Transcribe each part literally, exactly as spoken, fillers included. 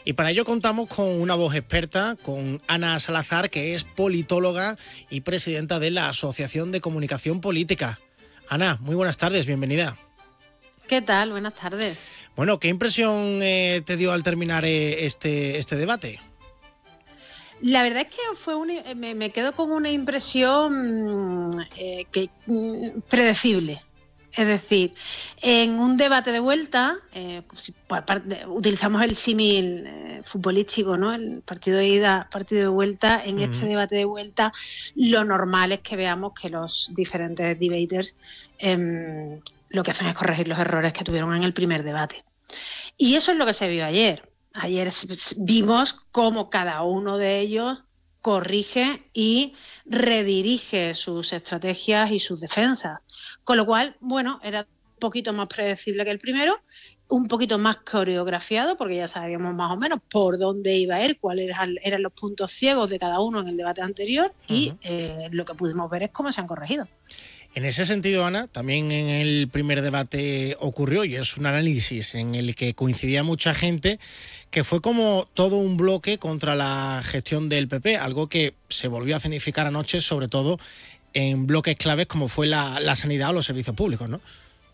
Y para ello contamos con una voz experta, con Ana Salazar, que es politóloga y presidenta de la Asociación de Comunicación Política. Ana, muy buenas tardes, bienvenida. ¿Qué tal? Buenas tardes. Bueno, ¿qué impresión eh, te dio al terminar eh, este, este debate? La verdad es que fue un, me, me quedo con una impresión eh, que mm, predecible. Es decir, en un debate de vuelta, eh, si por parte, utilizamos el símil eh, futbolístico, ¿no? El partido de ida, partido de vuelta. En uh-huh. este debate de vuelta, lo normal es que veamos que los diferentes debaters eh, lo que hacen es corregir los errores que tuvieron en el primer debate. Y eso es lo que se vio ayer. Ayer vimos cómo cada uno de ellos corrige y redirige sus estrategias y sus defensas. Con lo cual, bueno, era un poquito más predecible que el primero, un poquito más coreografiado, porque ya sabíamos más o menos por dónde iba a ir, cuáles eran los puntos ciegos de cada uno en el debate anterior, uh-huh. y eh, lo que pudimos ver es cómo se han corregido. En ese sentido, Ana, también en el primer debate ocurrió, y es un análisis en el que coincidía mucha gente, que fue como todo un bloque contra la gestión del P P, algo que se volvió a escenificar anoche, sobre todo en bloques claves como fue la, la sanidad o los servicios públicos, ¿no?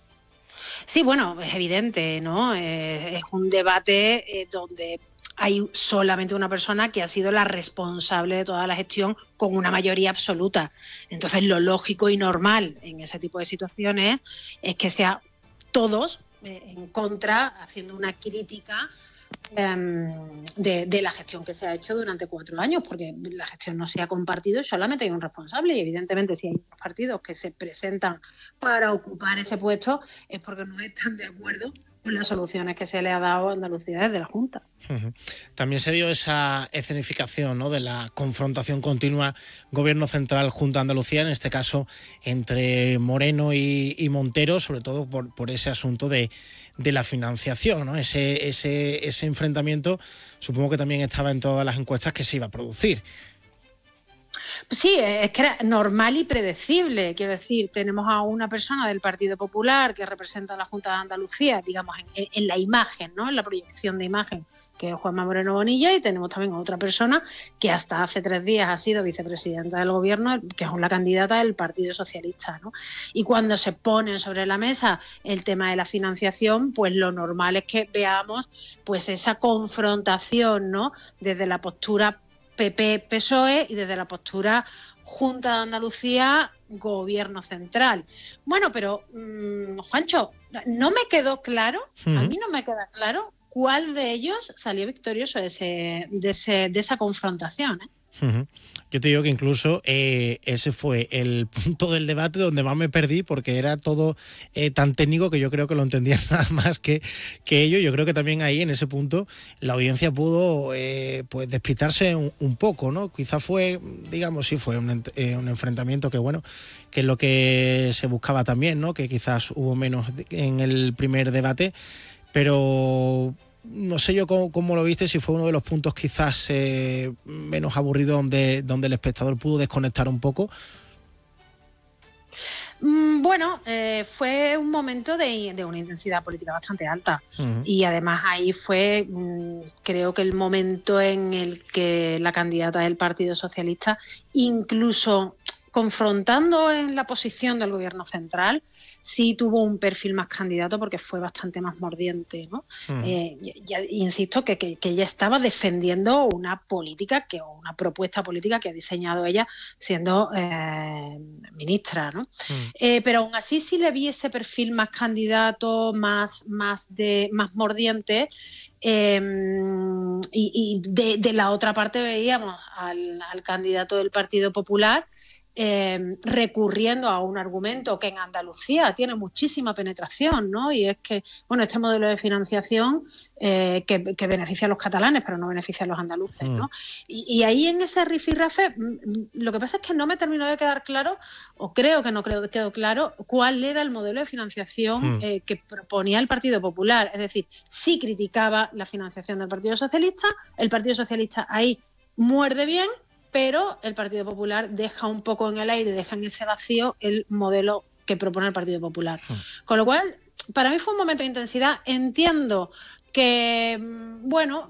Sí, bueno, es evidente, ¿no? Eh, es un debate eh, donde hay solamente una persona que ha sido la responsable de toda la gestión con una mayoría absoluta. Entonces, lo lógico y normal en ese tipo de situaciones es que sea todos eh, en contra, haciendo una crítica eh, de, de la gestión que se ha hecho durante cuatro años, porque la gestión no se ha compartido y solamente hay un responsable. Y evidentemente, si hay partidos que se presentan para ocupar ese puesto, es porque no están de acuerdo con las soluciones que se le ha dado a Andalucía desde la Junta. Uh-huh. También se dio esa escenificación, ¿no?, de la confrontación continua Gobierno Central Junta de Andalucía, en este caso entre Moreno y, y Montero, sobre todo por, por ese asunto de, de la financiación, ¿no? Ese, ese, ese enfrentamiento supongo que también estaba en todas las encuestas que se iba a producir. Sí, es que era normal y predecible. Quiero decir, tenemos a una persona del Partido Popular que representa a la Junta de Andalucía, digamos, en, en la imagen, ¿no?, en la proyección de imagen, que es Juanma Moreno Bonilla, y tenemos también a otra persona que hasta hace tres días ha sido vicepresidenta del Gobierno, que es la candidata del Partido Socialista, ¿no? Y cuando se pone sobre la mesa el tema de la financiación, pues lo normal es que veamos pues esa confrontación, ¿no?, desde la postura P P-P S O E y desde la postura Junta de Andalucía, Gobierno Central. Bueno, pero, mmm, Juancho, no me quedó claro, uh-huh. a mí no me queda claro cuál de ellos salió victorioso de, ese, de, ese, de esa confrontación, ¿eh? Uh-huh. Yo te digo que incluso eh, ese fue el punto del debate donde más me perdí, porque era todo eh, tan técnico que yo creo que lo entendían nada más que, que ellos. Yo creo que también ahí, en ese punto, la audiencia pudo eh, pues despistarse un, un poco, ¿no? Quizá fue, digamos, sí, fue un, eh, un enfrentamiento que, bueno, que es lo que se buscaba también, ¿no? Que quizás hubo menos en el primer debate, pero no sé yo cómo, cómo lo viste, si fue uno de los puntos quizás eh, menos aburrido donde, donde el espectador pudo desconectar un poco. Bueno, eh, fue un momento de, de una intensidad política bastante alta. Uh-huh. Y además ahí fue, mmm, creo que el momento en el que la candidata del Partido Socialista, incluso confrontando en la posición del Gobierno Central, sí tuvo un perfil más candidato porque fue bastante más mordiente, ¿no? Uh-huh. Eh, ya, insisto que, que, que ella estaba defendiendo una política que, o una propuesta política que ha diseñado ella siendo eh, ministra, ¿no? Uh-huh. Eh, pero aún así sí le vi ese perfil más candidato, más, más, de, más mordiente. Eh, y y de, de la otra parte veíamos al, al candidato del Partido Popular Eh, recurriendo a un argumento que en Andalucía tiene muchísima penetración, ¿no? Y es que, bueno, este modelo de financiación eh, que, que beneficia a los catalanes, pero no beneficia a los andaluces, ¿no? Mm. Y, y ahí en ese rifirrafe, lo que pasa es que no me terminó de quedar claro, o creo que no creo que quedó claro, cuál era el modelo de financiación mm. eh, que proponía el Partido Popular. Es decir, sí criticaba la financiación del Partido Socialista, el Partido Socialista ahí muerde bien, pero el Partido Popular deja un poco en el aire, deja en ese vacío el modelo que propone el Partido Popular. Con lo cual, para mí fue un momento de intensidad. Entiendo que, bueno,